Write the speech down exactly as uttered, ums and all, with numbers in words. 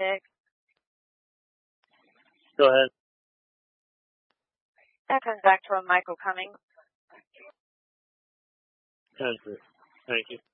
six. Go ahead. That comes back to a Michael Cummings. ten six. Thank you.